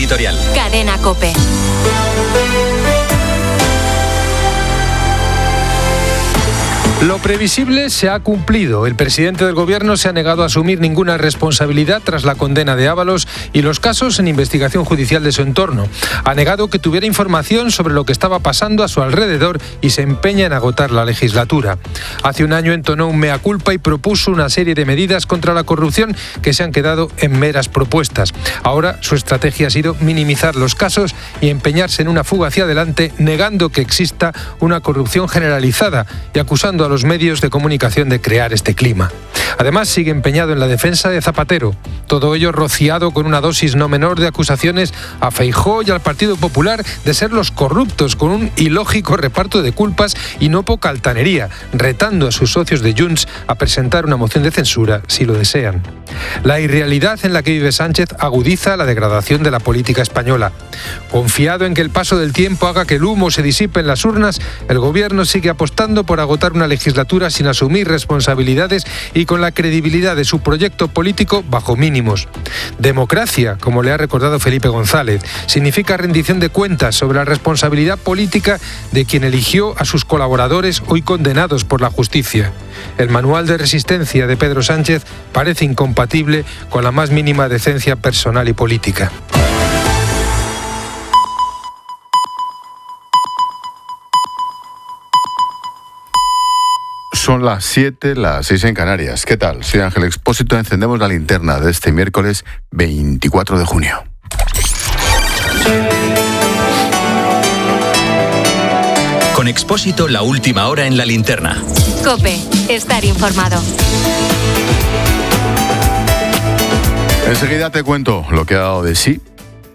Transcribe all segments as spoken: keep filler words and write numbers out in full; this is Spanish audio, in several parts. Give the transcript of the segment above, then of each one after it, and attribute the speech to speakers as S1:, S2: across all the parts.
S1: editorial.
S2: Cadena COPE.
S3: Lo previsible se ha cumplido. El presidente del gobierno se ha negado a asumir ninguna responsabilidad tras la condena de Ábalos y los casos en investigación judicial de su entorno. Ha negado que tuviera información sobre lo que estaba pasando a su alrededor y se empeña en agotar la legislatura. Hace un año entonó un mea culpa y propuso una serie de medidas contra la corrupción que se han quedado en meras propuestas. Ahora su estrategia ha sido minimizar los casos y empeñarse en una fuga hacia adelante, negando que exista una corrupción generalizada y acusando a los medios de comunicación de crear este clima. Además, sigue empeñado en la defensa de Zapatero. Todo ello rociado con una dosis no menor de acusaciones a Feijóo y al Partido Popular de ser los corruptos, con un ilógico reparto de culpas y no poca altanería, retando a sus socios de Junts a presentar una moción de censura si lo desean. La irrealidad en la que vive Sánchez agudiza la degradación de la política española. Confiado en que el paso del tiempo haga que el humo se disipe en las urnas, el gobierno sigue apostando por agotar una legislatura sin asumir responsabilidades y con la credibilidad de su proyecto político bajo mínimos. Democracia, como le ha recordado Felipe González, significa rendición de cuentas sobre la responsabilidad política de quien eligió a sus colaboradores hoy condenados por la justicia. El manual de resistencia de Pedro Sánchez parece incompatible con la más mínima decencia personal y política.
S4: Son las siete, las seis en Canarias. ¿Qué tal? Soy Ángel Expósito. Encendemos la linterna de este miércoles veinticuatro de junio.
S1: Con Expósito, la última hora en la linterna.
S2: COPE, estar informado.
S4: Enseguida te cuento lo que ha dado de sí,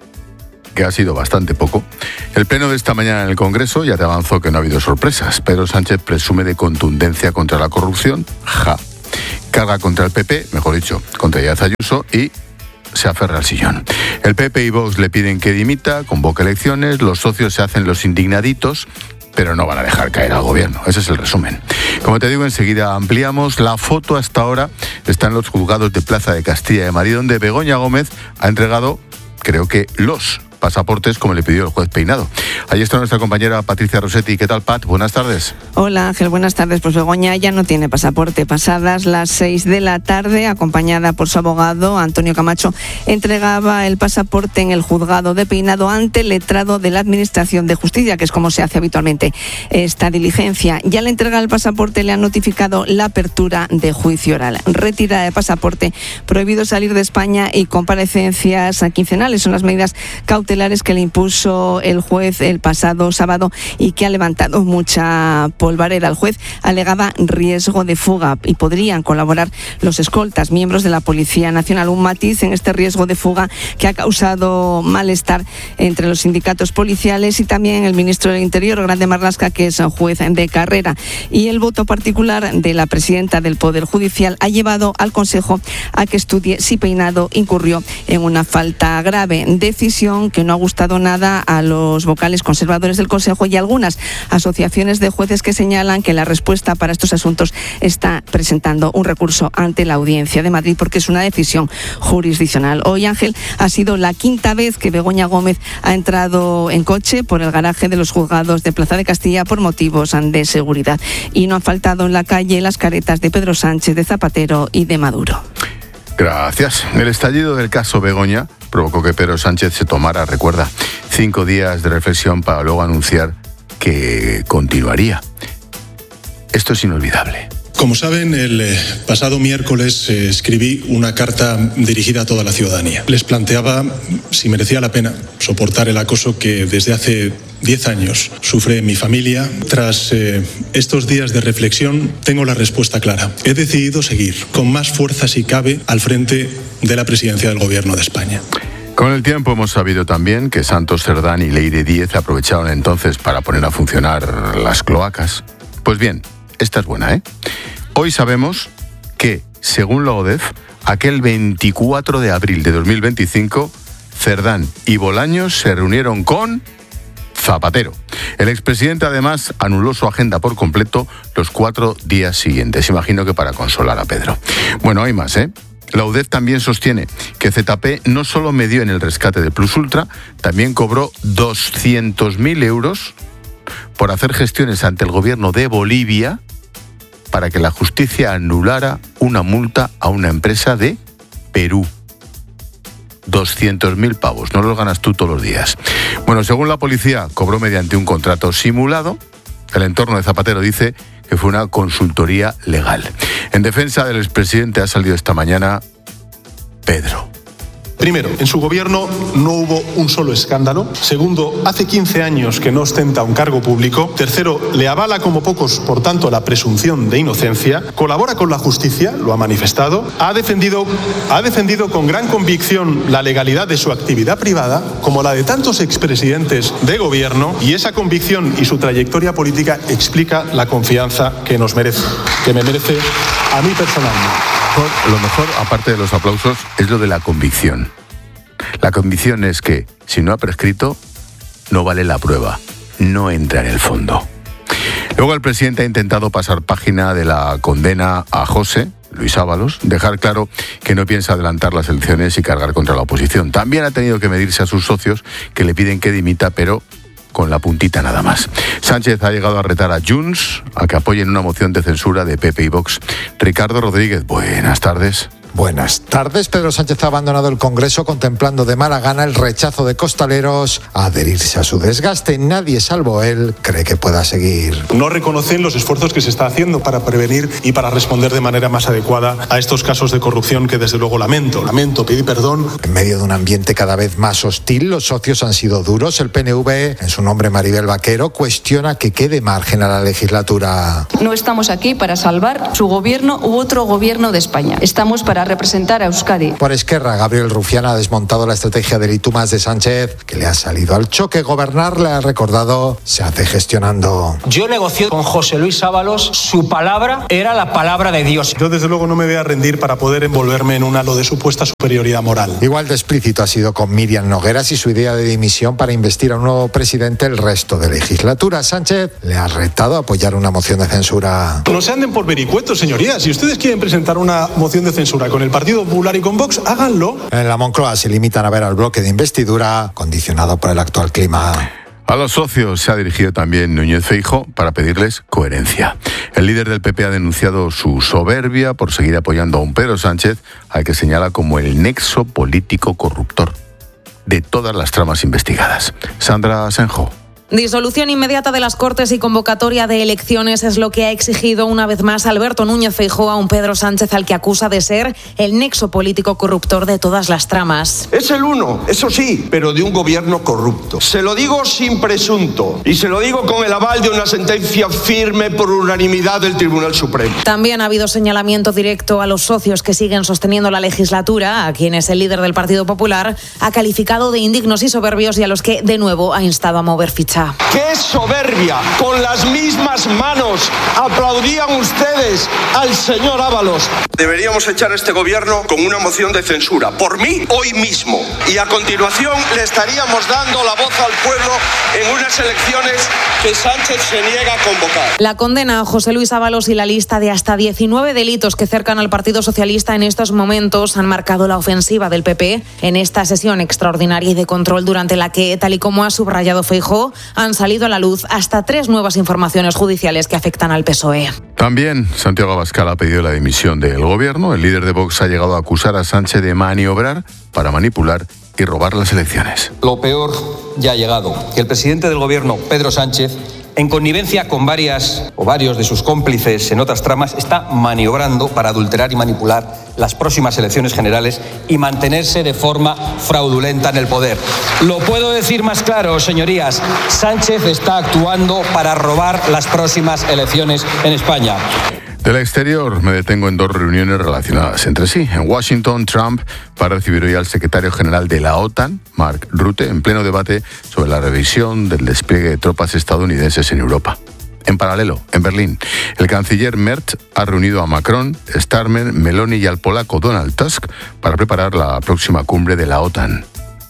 S4: que ha sido bastante poco. El pleno de esta mañana en el Congreso ya te avanzó que no ha habido sorpresas. Pedro Sánchez presume de contundencia contra la corrupción, ja. Carga contra el P P, mejor dicho, contra Díaz Ayuso y se aferra al sillón. El P P y Vox le piden que dimita, convoque elecciones, los socios se hacen los indignaditos, pero no van a dejar caer al gobierno. Ese es el resumen. Como te digo, enseguida ampliamos. La foto hasta ahora está en los juzgados de Plaza de Castilla de Madrid, donde Begoña Gómez ha entregado, creo que, los pasaportes como le pidió el juez Peinado. Ahí está nuestra compañera Patricia Rossetti. ¿Qué tal, Pat? Buenas tardes.
S5: Hola, Ángel. Buenas tardes. Pues Begoña ya no tiene pasaporte. Pasadas las seis de la tarde, acompañada por su abogado, Antonio Camacho, entregaba el pasaporte en el juzgado de Peinado ante el letrado de la Administración de Justicia, que es como se hace habitualmente esta diligencia. Ya la entrega del pasaporte le han notificado la apertura de juicio oral. Retirada de pasaporte, prohibido salir de España y comparecencias quincenales. Son las medidas cautelares que le impuso el juez el pasado sábado y que ha levantado mucha polvareda. El juez alegaba riesgo de fuga y podrían colaborar los escoltas, miembros de la Policía Nacional. Un matiz en este riesgo de fuga que ha causado malestar entre los sindicatos policiales y también el ministro del Interior, Grande Marlaska, que es juez de carrera. Y el voto particular de la presidenta del Poder Judicial ha llevado al Consejo a que estudie si Peinado incurrió en una falta grave. Decisión que no ha gustado nada a los vocales conservadores del Consejo y a algunas asociaciones de jueces que señalan que la respuesta para estos asuntos está presentando un recurso ante la Audiencia de Madrid porque es una decisión jurisdiccional. Hoy, Ángel, ha sido la quinta vez que Begoña Gómez ha entrado en coche por el garaje de los juzgados de Plaza de Castilla por motivos de seguridad. Y no han faltado en la calle las caretas de Pedro Sánchez, de Zapatero y de Maduro.
S4: Gracias. El estallido del caso Begoña provocó que Pedro Sánchez se tomara, recuerda, cinco días de reflexión para luego anunciar que continuaría. Esto es inolvidable.
S6: Como saben, el pasado miércoles eh, escribí una carta dirigida a toda la ciudadanía. Les planteaba si merecía la pena soportar el acoso que desde hace diez años sufre mi familia. Tras eh, estos días de reflexión, tengo la respuesta clara. He decidido seguir con más fuerza, si cabe, al frente de la presidencia del Gobierno de España.
S4: Con el tiempo hemos sabido también que Santos Cerdán y Leire Díez aprovecharon entonces para poner a funcionar las cloacas. Pues bien, esta es buena, ¿eh? Hoy sabemos que, según la O D E F, aquel veinticuatro de abril de dos mil veinticinco, Cerdán y Bolaños se reunieron con Zapatero. El expresidente, además, anuló su agenda por completo los cuatro días siguientes. Imagino que para consolar a Pedro. Bueno, hay más, ¿eh? La U D E F también sostiene que Z P no solo medió en el rescate de Plus Ultra, también cobró doscientos mil euros por hacer gestiones ante el gobierno de Bolivia para que la justicia anulara una multa a una empresa de Perú. doscientos mil pavos, no los ganas tú todos los días. Bueno, según la policía, cobró mediante un contrato simulado. El entorno de Zapatero dice que fue una consultoría legal. En defensa del expresidente ha salido esta mañana Pedro.
S6: Primero, en su gobierno no hubo un solo escándalo. Segundo, hace quince años que no ostenta un cargo público. Tercero, le avala como pocos, por tanto, la presunción de inocencia. Colabora con la justicia, lo ha manifestado. Ha defendido, ha defendido con gran convicción la legalidad de su actividad privada, como la de tantos expresidentes de gobierno. Y esa convicción y su trayectoria política explica la confianza que nos merece, que me merece a mí personalmente.
S4: Lo mejor, aparte de los aplausos, es lo de la convicción. La convicción es que, si no ha prescrito, no vale la prueba, no entra en el fondo. Luego el presidente ha intentado pasar página de la condena a José Luis Ábalos, dejar claro que no piensa adelantar las elecciones y cargar contra la oposición. También ha tenido que medirse a sus socios, que le piden que dimita, pero con la puntita nada más. Sánchez ha llegado a retar a Junts a que apoyen una moción de censura de P P y Vox. Ricardo Rodríguez, buenas tardes.
S7: Buenas tardes. Pedro Sánchez ha abandonado el Congreso contemplando de mala gana el rechazo de costaleros a adherirse a su desgaste. Nadie, salvo él, cree que pueda seguir.
S6: No reconocen los esfuerzos que se está haciendo para prevenir y para responder de manera más adecuada a estos casos de corrupción que desde luego lamento. Lamento, pedí perdón.
S7: En medio de un ambiente cada vez más hostil, los socios han sido duros. El P N V, en su nombre Maribel Vaquero, cuestiona que quede margen a la legislatura.
S8: No estamos aquí para salvar su gobierno u otro gobierno de España. Estamos para representar a Euskadi.
S7: Por Esquerra, Gabriel Rufián ha desmontado la estrategia del y tú más de Sánchez, que le ha salido al choque. Gobernar, le ha recordado, se hace gestionando.
S9: Yo negocié con José Luis Ábalos, su palabra era la palabra de Dios.
S6: Yo desde luego no me voy a rendir para poder envolverme en un halo de supuesta superioridad moral.
S7: Igual de explícito ha sido con Miriam Nogueras y su idea de dimisión para investir a un nuevo presidente el resto de legislatura. Sánchez le ha retado a apoyar una moción de censura.
S6: No se anden por vericuetos, señorías. Si ustedes quieren presentar una moción de censura con el Partido Popular y con Vox, háganlo.
S7: En la Moncloa se limitan a ver al bloque de investidura, condicionado por el actual clima.
S4: A los socios se ha dirigido también Núñez Feijóo para pedirles coherencia. El líder del P P ha denunciado su soberbia por seguir apoyando a un Pedro Sánchez, al que señala como el nexo político corruptor de todas las tramas investigadas. Sandra Asenjo.
S10: Disolución inmediata de las Cortes y convocatoria de elecciones es lo que ha exigido una vez más Alberto Núñez Feijóo a un Pedro Sánchez al que acusa de ser el nexo político corruptor de todas las tramas.
S11: Es el uno, eso sí, pero de un gobierno corrupto. Se lo digo sin presunto y se lo digo con el aval de una sentencia firme por unanimidad del Tribunal Supremo.
S10: También ha habido señalamiento directo a los socios que siguen sosteniendo la legislatura, a quienes el líder del Partido Popular ha calificado de indignos y soberbios y a los que de nuevo ha instado a mover ficha.
S11: ¡Qué soberbia! Con las mismas manos aplaudían ustedes al señor Ábalos. Deberíamos echar a este gobierno con una moción de censura, por mí hoy mismo. Y a continuación le estaríamos dando la voz al pueblo en unas elecciones que Sánchez se niega a convocar.
S10: La condena a José Luis Ábalos y la lista de hasta diecinueve delitos que cercan al Partido Socialista en estos momentos han marcado la ofensiva del P P en esta sesión extraordinaria y de control durante la que, tal y como ha subrayado Feijóo, han salido a la luz hasta tres nuevas informaciones judiciales que afectan al P S O E.
S4: También Santiago Abascal ha pedido la dimisión del gobierno. El líder de Vox ha llegado a acusar a Sánchez de maniobrar para manipular y robar las elecciones.
S12: Lo peor ya ha llegado, que el presidente del gobierno, Pedro Sánchez, en connivencia con varias o varios de sus cómplices en otras tramas, está maniobrando para adulterar y manipular las próximas elecciones generales y mantenerse de forma fraudulenta en el poder. Lo puedo decir más claro, señorías, Sánchez está actuando para robar las próximas elecciones en España.
S4: Del exterior me detengo en dos reuniones relacionadas entre sí. En Washington, Trump va a recibir hoy al secretario general de la OTAN, Mark Rutte, en pleno debate sobre la revisión del despliegue de tropas estadounidenses en Europa. En paralelo, en Berlín, el canciller Merz ha reunido a Macron, Starmer, Meloni y al polaco Donald Tusk para preparar la próxima cumbre de la OTAN.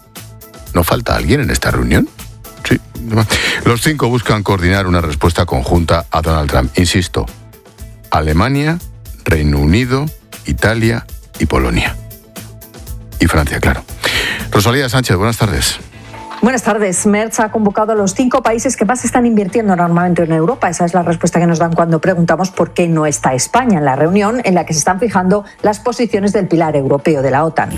S4: ¿No falta alguien en esta reunión? Sí. Los cinco buscan coordinar una respuesta conjunta a Donald Trump. Insisto, Alemania, Reino Unido, Italia y Polonia. Y Francia, claro. Rosalía Sánchez, buenas tardes.
S13: Buenas tardes. Merz ha convocado a los cinco países que más están invirtiendo normalmente en Europa. Esa es la respuesta que nos dan cuando preguntamos por qué no está España en la reunión en la que se están fijando las posiciones del pilar europeo de la OTAN.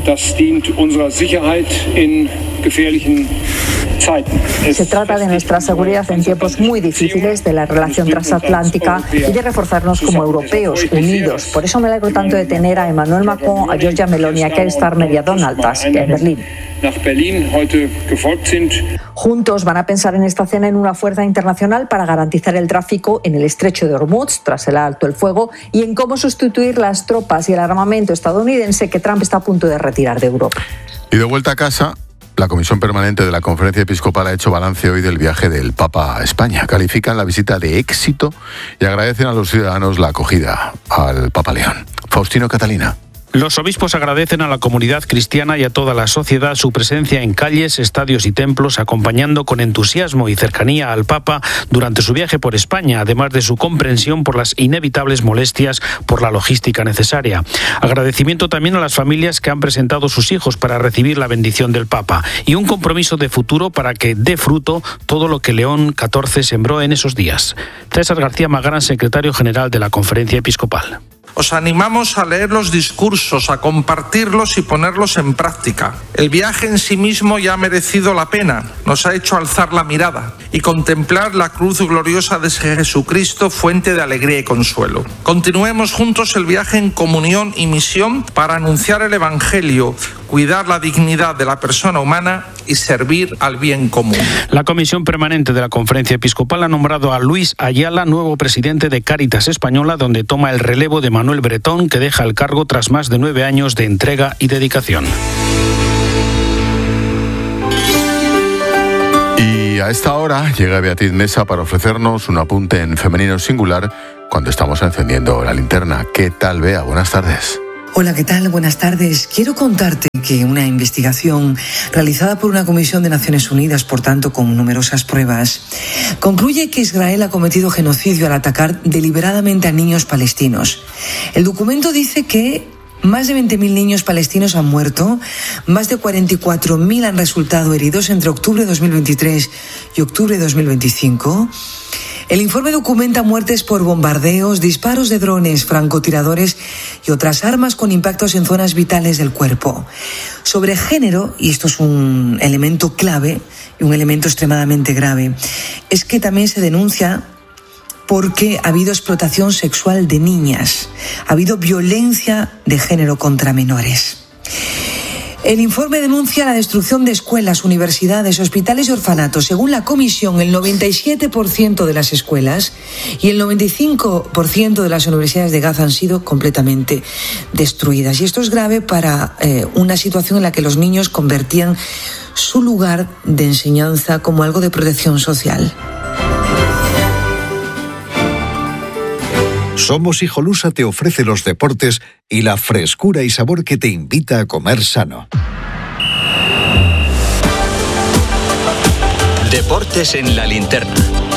S13: Se trata de nuestra seguridad en tiempos muy difíciles, de la relación transatlántica y de reforzarnos como europeos, unidos. Por eso me alegro tanto de tener a Emmanuel Macron, a Giorgia Meloni y a Keir Starmer y a Donald Tusk en Berlín. Juntos van a pensar en esta cena en una fuerza internacional para garantizar el tráfico en el estrecho de Hormuz tras el alto el fuego y en cómo sustituir las tropas y el armamento estadounidense que Trump está a punto de retirar de Europa.
S4: Y de vuelta a casa, la Comisión Permanente de la Conferencia Episcopal ha hecho balance hoy del viaje del Papa a España. Califican la visita de éxito y agradecen a los ciudadanos la acogida al Papa León. Faustino Catalina.
S14: Los obispos agradecen a la comunidad cristiana y a toda la sociedad su presencia en calles, estadios y templos, acompañando con entusiasmo y cercanía al Papa durante su viaje por España, además de su comprensión por las inevitables molestias por la logística necesaria. Agradecimiento también a las familias que han presentado sus hijos para recibir la bendición del Papa y un compromiso de futuro para que dé fruto todo lo que León catorce sembró en esos días. César García Magrán, secretario general de la Conferencia Episcopal.
S15: Os animamos a leer los discursos, a compartirlos y ponerlos en práctica. El viaje en sí mismo ya ha merecido la pena, nos ha hecho alzar la mirada y contemplar la cruz gloriosa de Jesucristo, fuente de alegría y consuelo. Continuemos juntos el viaje en comunión y misión para anunciar el Evangelio, cuidar la dignidad de la persona humana y servir al bien común.
S14: La Comisión Permanente de la Conferencia Episcopal ha nombrado a Luis Ayala nuevo presidente de Cáritas Española, donde toma el relevo de Manuel Bretón, que deja el cargo tras más de nueve años de entrega y dedicación.
S4: Y a esta hora llega Beatriz Mesa para ofrecernos un apunte en femenino singular cuando estamos encendiendo la linterna. ¿Qué tal, Bea? Buenas tardes.
S16: Hola, ¿qué tal? Buenas tardes. Quiero contarte que una investigación realizada por una comisión de Naciones Unidas, por tanto con numerosas pruebas, concluye que Israel ha cometido genocidio al atacar deliberadamente a niños palestinos. El documento dice que más de veinte mil niños palestinos han muerto, más de cuarenta y cuatro mil han resultado heridos entre octubre de dos mil veintitrés y octubre de dos mil veinticinco. El informe documenta muertes por bombardeos, disparos de drones, francotiradores y otras armas con impactos en zonas vitales del cuerpo. Sobre género, y esto es un elemento clave y un elemento extremadamente grave, es que también se denuncia porque ha habido explotación sexual de niñas, ha habido violencia de género contra menores. El informe denuncia la destrucción de escuelas, universidades, hospitales y orfanatos. Según la comisión, el noventa y siete por ciento de las escuelas y el noventa y cinco por ciento de las universidades de Gaza han sido completamente destruidas. Y esto es grave para eh, una situación en la que los niños convertían su lugar de enseñanza como algo de protección social.
S17: Somos Hijolusa te ofrece los deportes y la frescura y sabor que te invita a comer sano.
S1: Deportes en la linterna.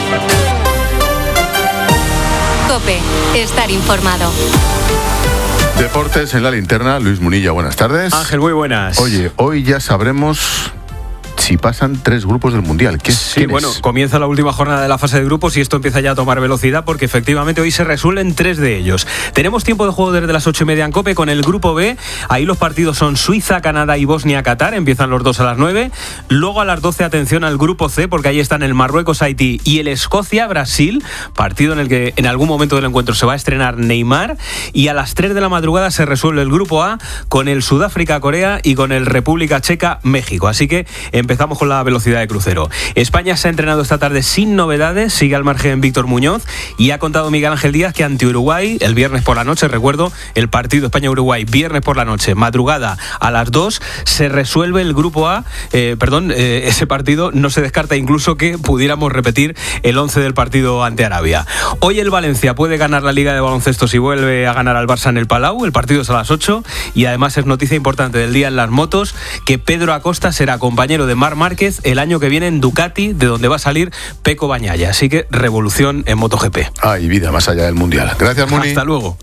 S2: COPE, estar informado.
S4: Deportes en la linterna. Luis Munilla, buenas tardes.
S18: Ángel, muy buenas.
S4: Oye, hoy ya sabremos si pasan tres grupos del Mundial. ¿Qué,
S18: sí, bueno, es? Comienza la última jornada de la fase de grupos y esto empieza ya a tomar velocidad porque efectivamente hoy se resuelven tres de ellos. Tenemos tiempo de juego desde las ocho y media en COPE con el grupo B. Ahí los partidos son Suiza, Canadá y Bosnia-Qatar. Empiezan los dos a las nueve. Luego a las doce, atención al grupo C, porque ahí están el Marruecos-Haití y el Escocia-Brasil, partido en el que en algún momento del encuentro se va a estrenar Neymar. Y a las tres de la madrugada se resuelve el grupo A con el Sudáfrica-Corea y con el República Checa-México. Así que empezamos Empezamos con la velocidad de crucero. España se ha entrenado esta tarde sin novedades, sigue al margen Víctor Muñoz y ha contado Miguel Ángel Díaz que ante Uruguay, el viernes por la noche, recuerdo, el partido España-Uruguay, viernes por la noche, madrugada a las dos, se resuelve el grupo A, eh, perdón, eh, ese partido no se descarta incluso que pudiéramos repetir el once del partido ante Arabia. Hoy el Valencia puede ganar la Liga de Baloncesto si vuelve a ganar al Barça en el Palau, el partido es a las ocho y además es noticia importante del día en las motos que Pedro Acosta será compañero de Marc Márquez el año que viene en Ducati, de donde va a salir Pecco Bagnaia. Así que revolución en MotoGP.
S4: Ay, vida más allá del Mundial. Gracias, Muni.
S18: Hasta luego.
S4: Chao.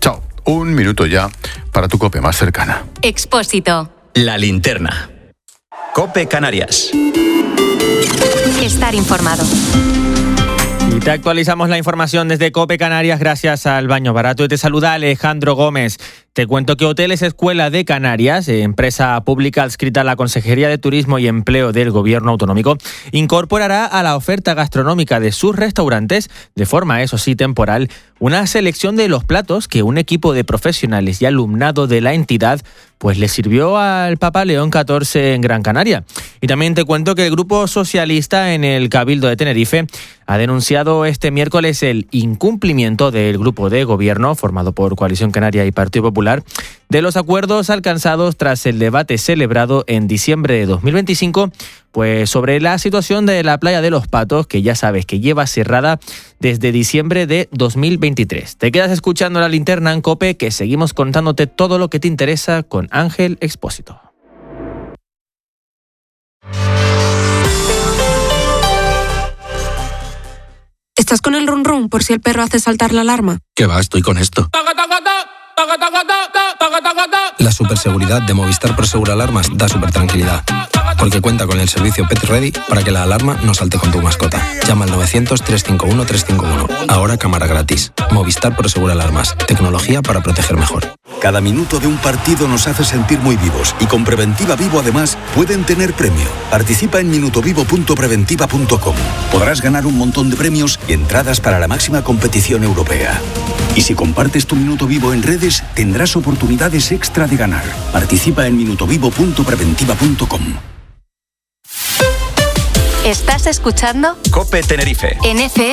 S4: Un minuto ya para tu COPE más cercana.
S2: Expósito.
S1: La linterna. COPE Canarias.
S2: Estar informado.
S19: Y te actualizamos la información desde COPE Canarias gracias al Baño Barato. Y te saluda Alejandro Gómez. Te cuento que Hoteles Escuela de Canarias, empresa pública adscrita a la Consejería de Turismo y Empleo del Gobierno Autonómico, incorporará a la oferta gastronómica de sus restaurantes, de forma, eso sí, temporal, una selección de los platos que un equipo de profesionales y alumnado de la entidad pues le sirvió al Papa León catorce en Gran Canaria. Y también te cuento que el Grupo Socialista en el Cabildo de Tenerife ha denunciado este miércoles el incumplimiento del grupo de gobierno, formado por Coalición Canaria y Partido Popular, de los acuerdos alcanzados tras el debate celebrado en diciembre de dos mil veinticinco, pues sobre la situación de la playa de Los Patos, que ya sabes que lleva cerrada desde diciembre de dos mil veintitrés. Te quedas escuchando La Linterna en COPE, que seguimos contándote todo lo que te interesa con Ángel Expósito.
S20: ¿Estás con el run run por si el perro hace saltar la alarma?
S21: ¿Qué va? Estoy con esto. La superseguridad de Movistar Prosegur Alarmas da súper tranquilidad, porque cuenta con el servicio Pet Ready para que la alarma no salte con tu mascota. Llama al novecientos, trescientos cincuenta y uno, trescientos cincuenta y uno. Ahora cámara gratis. Movistar Prosegur Alarmas. Tecnología para proteger mejor.
S22: Cada minuto de un partido nos hace sentir muy vivos y con Preventiva Vivo además pueden tener premio. Participa en minutovivo punto preventiva punto com. Podrás ganar un montón de premios y entradas para la máxima competición europea. Y si compartes tu minuto vivo en redes, tendrás oportunidades extra de ganar. Participa en minutovivo punto preventiva punto com.
S2: ¿Estás escuchando?
S1: COPE Tenerife.
S2: En F